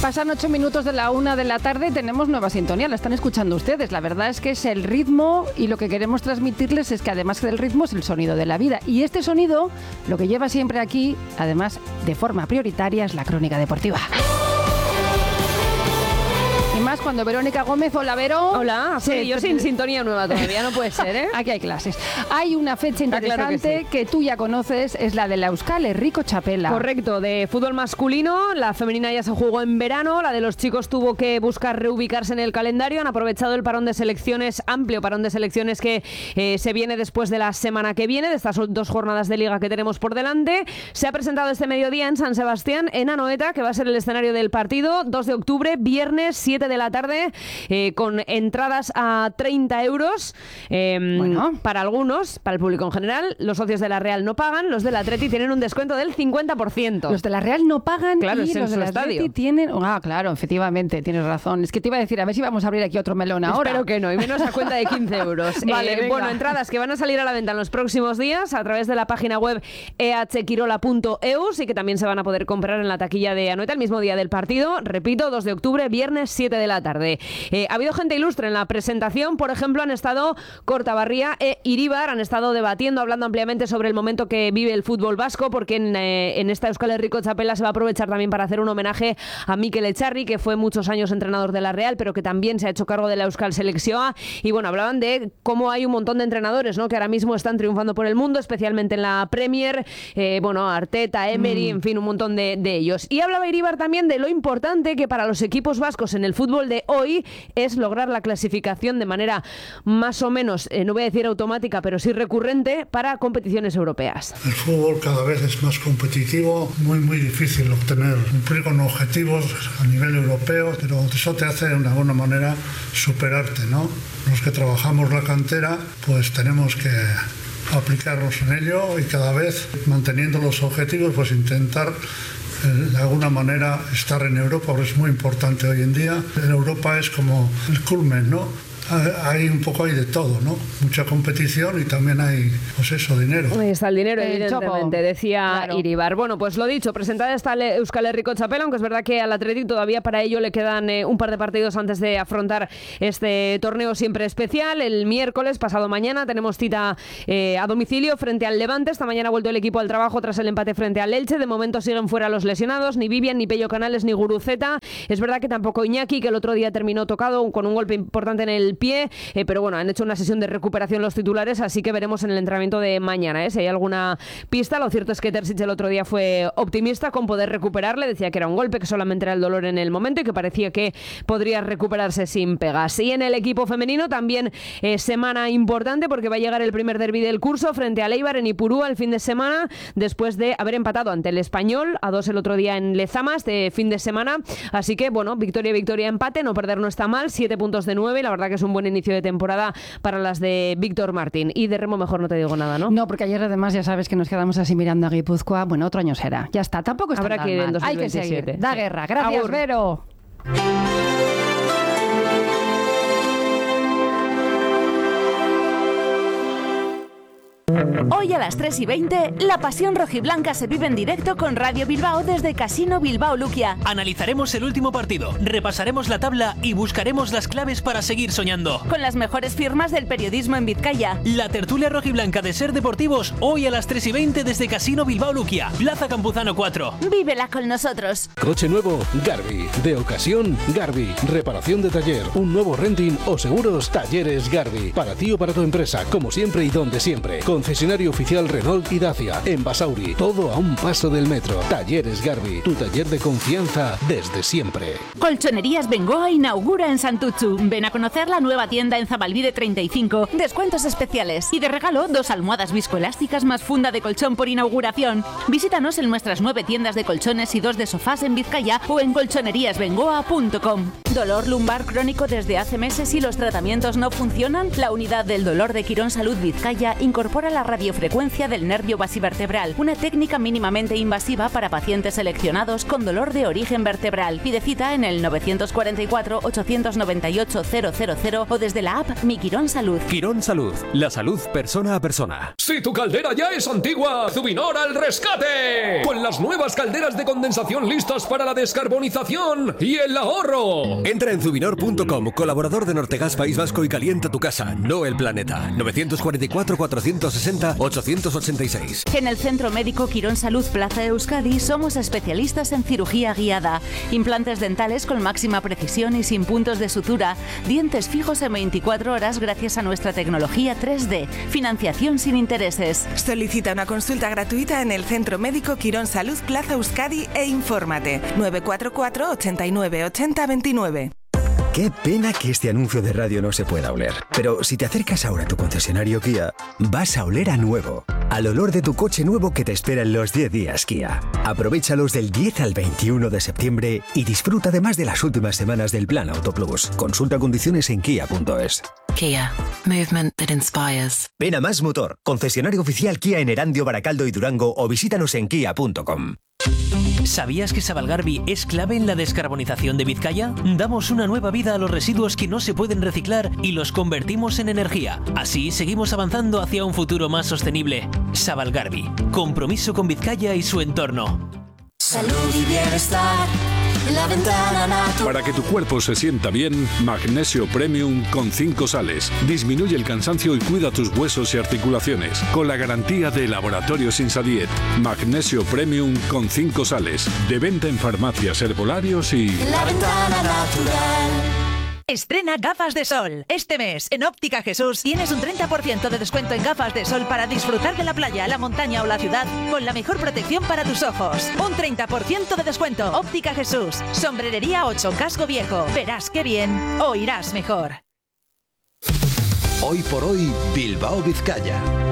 Pasan 8 minutos de la 1 de la tarde, tenemos nueva sintonía, la están escuchando ustedes. La verdad es que es el ritmo y lo que queremos transmitirles es que además del ritmo es el sonido de la vida. Y este sonido, lo que lleva siempre aquí, además de forma prioritaria, es la crónica deportiva. Y más cuando Verónica Gómez, hola Vero. Hola, sí, yo sin sintonía nueva todavía, no puede ser, ¿eh? Aquí hay clases. Hay una fecha interesante claro que tú ya conoces, es la de la Euskal Herriko Txapela. Correcto, de fútbol masculino, la femenina ya se jugó en verano, la de los chicos tuvo que buscar reubicarse en el calendario, han aprovechado el parón de selecciones, amplio parón de selecciones que se viene después de la semana que viene, de estas 2 jornadas de liga que tenemos por delante. Se ha presentado este mediodía en San Sebastián, en Anoeta, que va a ser el escenario del partido, 2 de octubre, viernes, 7 de la tarde, con entradas a 30 euros para algunos, para el público en general. Los socios de la Real no pagan, los del Atleti tienen un descuento del 50%. Los de la Real no pagan, claro, y los del Atleti tienen... claro, efectivamente, tienes razón. Es que te iba a decir, a ver si vamos a abrir aquí otro melón ahora. Espero que no, y menos a cuenta de 15 euros. Vale, bueno, entradas que van a salir a la venta en los próximos días a través de la página web ehquirola.eus y que también se van a poder comprar en la taquilla de Anoeta el mismo día del partido. Repito, 2 de octubre, viernes, 7 de la tarde. Ha habido gente ilustre en la presentación, por ejemplo, han estado Kortaberria e Iribar, han estado debatiendo, hablando ampliamente sobre el momento que vive el fútbol vasco, porque en esta Euskal Herriko Txapela se va a aprovechar también para hacer un homenaje a Mikel Echarri, que fue muchos años entrenador de la Real, pero que también se ha hecho cargo de la Euskal Selección. Y bueno, hablaban de cómo hay un montón de entrenadores, ¿no?, que ahora mismo están triunfando por el mundo, especialmente en la Premier, Arteta, Emery, en fin, un montón de ellos. Y hablaba Iribar también de lo importante que para los equipos vascos en el fútbol de hoy es lograr la clasificación de manera más o menos, no voy a decir automática, pero sí recurrente para competiciones europeas. El fútbol cada vez es más competitivo, muy difícil cumplir con objetivos a nivel europeo, pero eso te hace de alguna manera superarte, ¿no? Los que trabajamos la cantera, pues tenemos que aplicarnos en ello y cada vez manteniendo los objetivos, pues intentar de alguna manera estar en Europa, porque es muy importante hoy en día. En Europa es como el culmen, ¿no? Hay un poco de todo, ¿no? Mucha competición y también hay, pues eso, dinero. Ahí está el dinero, evidentemente, chopo, decía claro. Iribar. Bueno, pues lo dicho, presentada esta Euskal Herriko Txapela, aunque es verdad que al Athletic todavía para ello le quedan un par de partidos antes de afrontar este torneo siempre especial. El miércoles, pasado mañana, tenemos cita a domicilio frente al Levante. Esta mañana ha vuelto el equipo al trabajo tras el empate frente al Elche. De momento siguen fuera los lesionados, ni Vivian, ni Pello Canales, ni Guruceta. Es verdad que tampoco Iñaki, que el otro día terminó tocado con un golpe importante en el pie, pero bueno, han hecho una sesión de recuperación los titulares, así que veremos en el entrenamiento de mañana, si hay alguna pista. Lo cierto es que Terzic el otro día fue optimista con poder recuperarle, decía que era un golpe, que solamente era el dolor en el momento y que parecía que podría recuperarse sin pegas. Y en el equipo femenino también semana importante, porque va a llegar el primer derbi del curso frente al Eibar en Ipurúa el fin de semana, después de haber empatado ante el Español a 2 el otro día en Lezama este fin de semana, así que bueno, victoria, empate, no perder no está mal, 7 puntos de 9, la verdad que es un buen inicio de temporada para las de Víctor Martín. Y de remo mejor no te digo nada, ¿no? No, porque ayer además ya sabes que nos quedamos así mirando a Guipúzcoa. Bueno, otro año será. Ya está, tampoco está Habrá tan que ir en mal. 2027. Hay que seguir. Da guerra. Gracias, Agur. Vero. Hoy a las 3:20, la pasión rojiblanca se vive en directo con Radio Bilbao desde Casino Bilbao Luquia. Analizaremos el último partido, repasaremos la tabla y buscaremos las claves para seguir soñando. Con las mejores firmas del periodismo en Vizcaya. La tertulia rojiblanca de Ser Deportivos, hoy a las 3:20 desde Casino Bilbao Luquia, Plaza Campuzano 4. Vívela con nosotros. Coche nuevo, Garbi. De ocasión, Garbi. Reparación de taller, un nuevo renting o seguros, Talleres Garbi. Para ti o para tu empresa, como siempre y donde siempre. Concesionario oficial Renault y Dacia. En Basauri, todo a un paso del metro. Talleres Garbi, tu taller de confianza desde siempre. Colchonerías Bengoa inaugura en Santuchu. Ven a conocer la nueva tienda en Zabalbide 35. Descuentos especiales. Y de regalo, 2 almohadas viscoelásticas más funda de colchón por inauguración. Visítanos en nuestras 9 tiendas de colchones y 2 de sofás en Vizcaya o en colchoneríasbengoa.com. ¿Dolor lumbar crónico desde hace meses y los tratamientos no funcionan? La unidad del dolor de Quirón Salud Vizcaya incorpora la radiofrecuencia del nervio basivertebral, una técnica mínimamente invasiva para pacientes seleccionados con dolor de origen vertebral. Pide cita en el 944-898-000 o desde la app Mi Quirón Salud. Quirón Salud, la salud persona a persona. Si tu caldera ya es antigua, Zubinor al rescate. Con las nuevas calderas de condensación listas para la descarbonización y el ahorro. Entra en zubinor.com, colaborador de Nortegas País Vasco, y calienta tu casa, no el planeta. 944-460-886. En el Centro Médico Quirón Salud Plaza Euskadi somos especialistas en cirugía guiada. Implantes dentales con máxima precisión y sin puntos de sutura. Dientes fijos en 24 horas gracias a nuestra tecnología 3D. Financiación sin intereses. Solicita una consulta gratuita en el Centro Médico Quirón Salud Plaza Euskadi e infórmate. 944 89 80 29. Qué pena que este anuncio de radio no se pueda oler. Pero si te acercas ahora a tu concesionario Kia, vas a oler a nuevo. Al olor de tu coche nuevo que te espera en los 10 días Kia. Aprovéchalos del 10 al 21 de septiembre y disfruta además de las últimas semanas del Plan Auto Plus. Consulta condiciones en kia.es. Kia. Movement that inspires. Ven a Más Motor, concesionario oficial Kia en Erandio, Baracaldo y Durango, o visítanos en kia.com. ¿Sabías que Sabalgarbi es clave en la descarbonización de Vizcaya? Damos una nueva vida a los residuos que no se pueden reciclar y los convertimos en energía. Así seguimos avanzando hacia un futuro más sostenible. Sabalgarbi, compromiso con Vizcaya y su entorno. Salud y bienestar en la ventana natural. Para que tu cuerpo se sienta bien, Magnesio Premium con 5 sales. Disminuye el cansancio y cuida tus huesos y articulaciones. Con la garantía de Laboratorios Insadiet. Magnesio Premium con 5 sales. De venta en farmacias, herbolarios y... La ventana natural. Estrena gafas de sol. Este mes, en Óptica Jesús, tienes un 30% de descuento en gafas de sol para disfrutar de la playa, la montaña o la ciudad con la mejor protección para tus ojos. Un 30% de descuento. Óptica Jesús. Sombrerería 8, Casco Viejo. Verás qué bien. Oirás mejor. Hoy por hoy, Bilbao Vizcaya.